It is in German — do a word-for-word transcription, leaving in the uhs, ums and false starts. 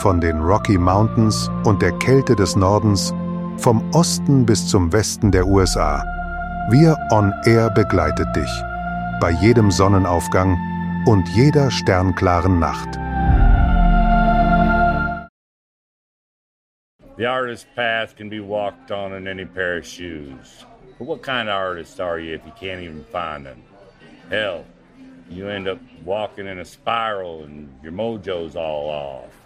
Von den Rocky Mountains und der Kälte des Nordens, vom Osten bis zum Westen der U S A. Wir On Air begleitet dich bei jedem Sonnenaufgang und jeder sternklaren Nacht. The artist's path can be walked on in any pair of shoes. But what kind of artist are you if you can't even find them? Hell, you end up walking in a spiral and your mojo's all off.